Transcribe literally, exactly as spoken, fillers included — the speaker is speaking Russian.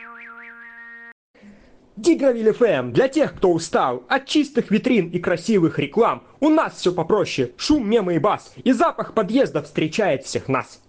Дигровиль эф эм для тех, кто устал от чистых витрин и красивых реклам. У нас все попроще: шум, мемы и бас, и запах подъезда встречает всех нас.